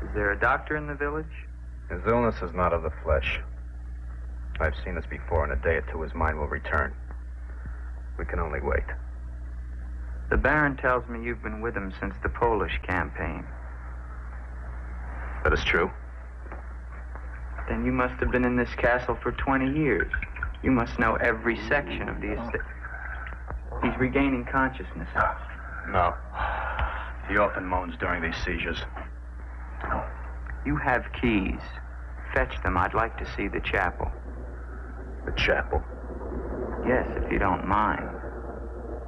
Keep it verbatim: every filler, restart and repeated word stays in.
Is there a doctor in the village? His illness is not of the flesh. I've seen this before. In a day or two, his mind will return. We can only wait. The Baron tells me you've been with him since the Polish campaign. That is true. Then you must have been in this castle for twenty years. You must know every section of the estate. He's regaining consciousness. No. He often moans during these seizures. You have keys. Fetch them. I'd like to see the chapel. The chapel? Yes, if you don't mind.